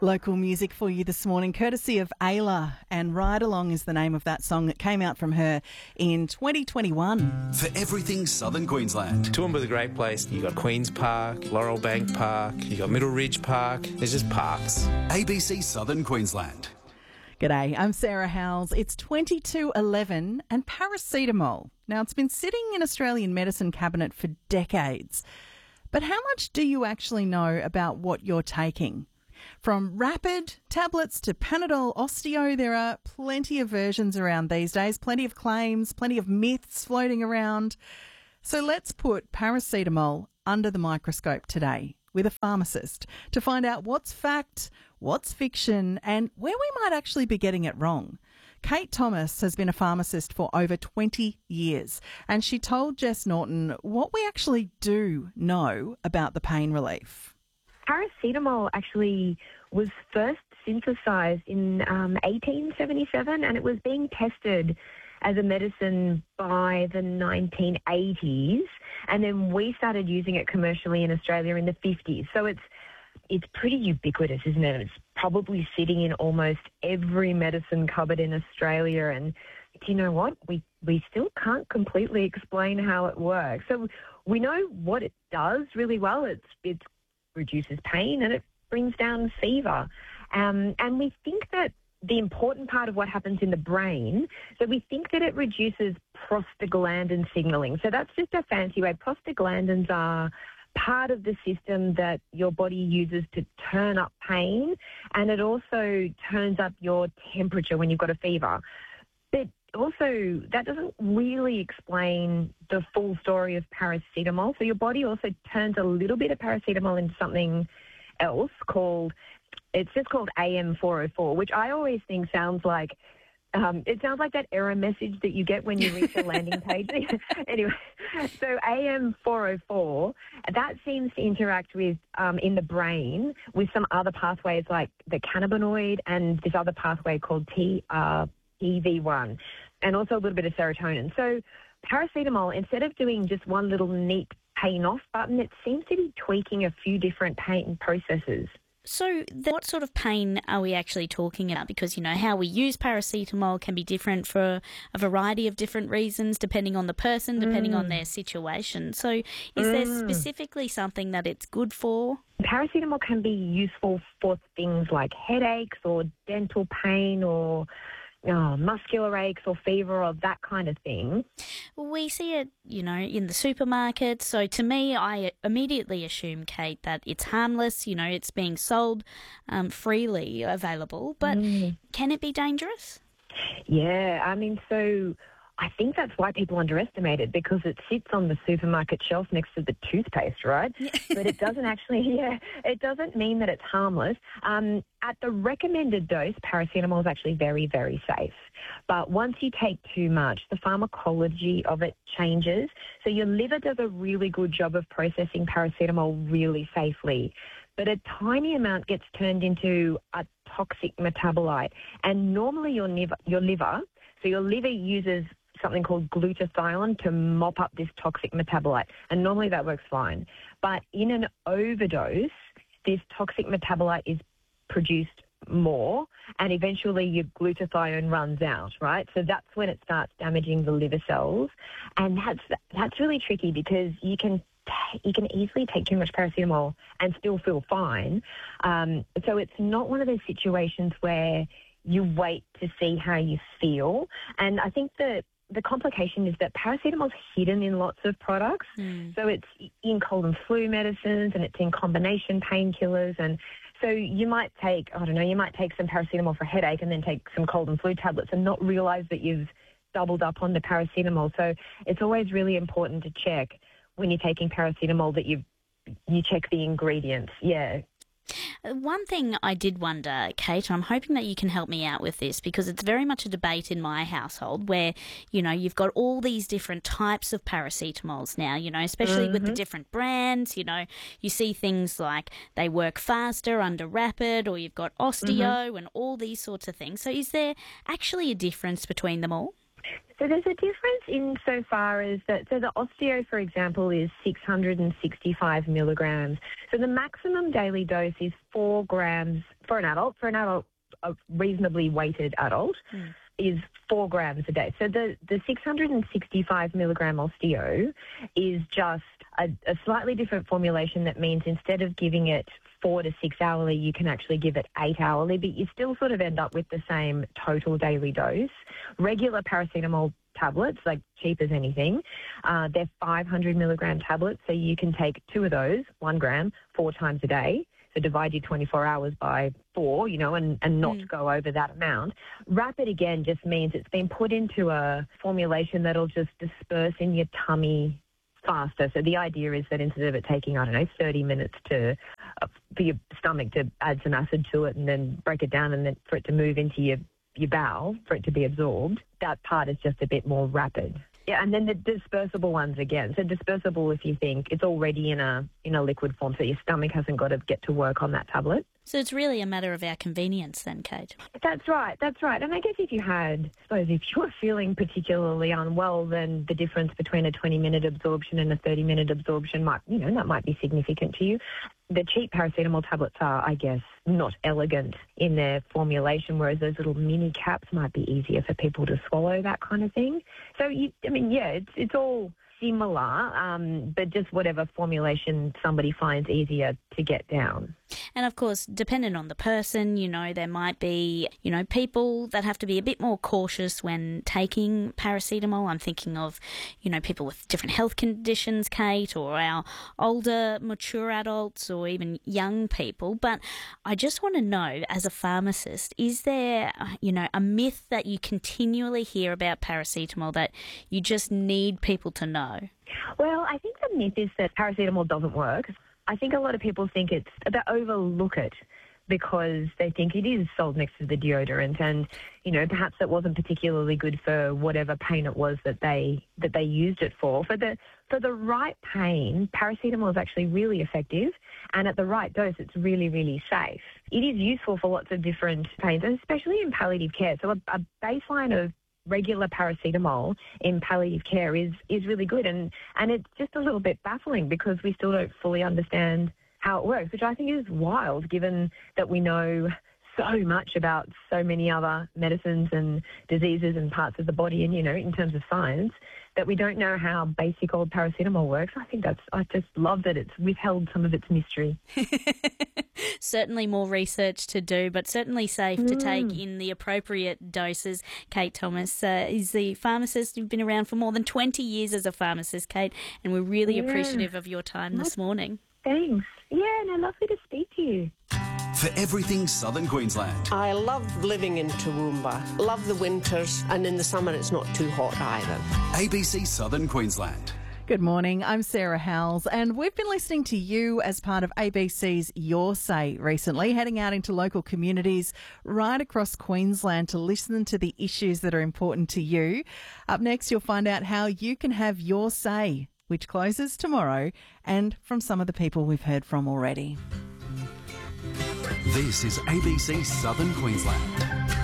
Local music for you this morning, courtesy of Ayla, and Ride Along is the name of that song that came out from her in 2021. For everything Southern Queensland. Toowoomba's a great place. You got Queen's Park, Laurel Bank Park, you got Middle Ridge Park. There's just parks. ABC Southern Queensland. G'day, I'm Sarah Howells. It's 22:11 and paracetamol. Now, it's been sitting in Australian medicine cabinet for decades. But how much do you actually know about what you're taking? From Rapid tablets to Panadol Osteo, there are plenty of versions around these days, plenty of claims, plenty of myths floating around. So let's put paracetamol under the microscope today with a pharmacist to find out what's fact, what's fiction, and where we might actually be getting it wrong. Kate Thomas has been a pharmacist for over 20 years, and she told Jess Norton what we actually do know about the pain relief. Paracetamol actually was first synthesized in 1877, and it was being tested as a medicine by the 1980s, and then we started using it commercially in Australia in the 50s. So it's pretty ubiquitous, isn't it? It's probably sitting in almost every medicine cupboard in Australia, and do you know what? We still can't completely explain how it works. So we know what it does really well. It reduces pain and it brings down fever. And we think that the important part of what happens in the brain, so we think that it reduces prostaglandin signaling. So that's just a fancy way. Prostaglandins are part of the system that your body uses to turn up pain, and it also turns up your temperature when you've got a fever. But also, that doesn't really explain the full story of paracetamol. So your body also turns a little bit of paracetamol into something else called AM404, which I always think sounds like that error message that you get when you reach a landing page. Anyway, so AM404, that seems to interact with, in the brain, with some other pathways like the cannabinoid and this other pathway called TRPV1, and also a little bit of serotonin. So paracetamol, instead of doing just one little neat pain off button, it seems to be tweaking a few different pain processes. So what sort of pain are we actually talking about? Because, you know, how we use paracetamol can be different for a variety of different reasons, depending on the person, depending on their situation. So is there specifically something that it's good for? Paracetamol can be useful for things like headaches or dental pain or muscular aches or fever or that kind of thing. We see it, you know, in the supermarket. So to me, I immediately assume, Kate, that it's harmless. You know, it's being sold freely available. But can it be dangerous? Yeah, I mean, so I think that's why people underestimate it, because it sits on the supermarket shelf next to the toothpaste, right? But it doesn't actually, it doesn't mean that it's harmless. At the recommended dose, paracetamol is actually very, very safe. But once you take too much, the pharmacology of it changes. So your liver does a really good job of processing paracetamol really safely. But a tiny amount gets turned into a toxic metabolite. And normally your liver uses something called glutathione to mop up this toxic metabolite. And normally that works fine. But in an overdose, this toxic metabolite is produced more, and eventually your glutathione runs out, right? So that's when it starts damaging the liver cells. And that's really tricky, because you can easily take too much paracetamol and still feel fine. So it's not one of those situations where you wait to see how you feel. And I think that the complication is that paracetamol is hidden in lots of products. So it's in cold and flu medicines, and it's in combination painkillers. And so you might take some paracetamol for headache and then take some cold and flu tablets and not realize that you've doubled up on the paracetamol. So it's always really important to check when you're taking paracetamol that you check the ingredients. Yeah. One thing I did wonder, Kate, I'm hoping that you can help me out with this, because it's very much a debate in my household where, you know, you've got all these different types of paracetamols now, you know, especially with the different brands. You know, you see things like they work faster under Rapid, or you've got Osteo and all these sorts of things. So is there actually a difference between them all? So there's a difference insofar as that, so the Osteo, for example, is 665 milligrams. So the maximum daily dose is 4 grams for an adult, a reasonably weighted adult, is 4 grams a day. So the 665 milligram osteo is just a slightly different formulation. That means instead of giving it 4 to 6 hourly, you can actually give it 8 hourly, but you still sort of end up with the same total daily dose. Regular paracetamol tablets, like cheap as anything, they're 500 milligram tablets, so you can take 2 of those, 1 gram, 4 times a day. So divide your 24 hours by 4, and not go over that amount. Rapid, again, just means it's been put into a formulation that'll just disperse in your tummy faster. So the idea is that instead of it taking, 30 minutes for your stomach to add some acid to it and then break it down and then for it to move into your bowel, for it to be absorbed, that part is just a bit more rapid. Yeah, and then the dispersible ones again. So dispersible, if you think it's already in a liquid form, so your stomach hasn't got to get to work on that tablet. So it's really a matter of our convenience then, Kate. That's right. And I guess if you were feeling particularly unwell, then the difference between a 20-minute absorption and a 30-minute absorption that might be significant to you. The cheap paracetamol tablets are, I guess, not elegant in their formulation, whereas those little mini caps might be easier for people to swallow, that kind of thing. So, it's all similar, but just whatever formulation somebody finds easier to get down. And of course, dependent on the person, there might be, people that have to be a bit more cautious when taking paracetamol. I'm thinking of, people with different health conditions, Kate, or our older, mature adults, or even young people. But I just want to know, as a pharmacist, is there, a myth that you continually hear about paracetamol that you just need people to know? Well, I think the myth is that paracetamol doesn't work. I think a lot of people think they overlook it because they think it is sold next to the deodorant, and perhaps it wasn't particularly good for whatever pain it was that they used it for. For the right pain, paracetamol is actually really effective, and at the right dose, it's really, really safe. It is useful for lots of different pains, and especially in palliative care. So a baseline of regular paracetamol in palliative care is really good, and it's just a little bit baffling because we still don't fully understand how it works, which I think is wild given that we know so much about so many other medicines and diseases and parts of the body, and in terms of science, that we don't know how basic old paracetamol works. I just love that it's withheld some of its mystery. Certainly more research to do, but certainly safe to take in the appropriate doses. Kate Thomas is the pharmacist. You've been around for more than 20 years as a pharmacist, Kate, and we're really appreciative of your time this morning. Thanks. Yeah, no, lovely to speak to you. For everything Southern Queensland. I love living in Toowoomba. Love the winters, and in the summer it's not too hot either. ABC Southern Queensland. Good morning, I'm Sarah Howells, and we've been listening to you as part of ABC's Your Say recently, heading out into local communities right across Queensland to listen to the issues that are important to you. Up next, you'll find out how you can have your say, which closes tomorrow, and from some of the people we've heard from already. This is ABC Southern Queensland.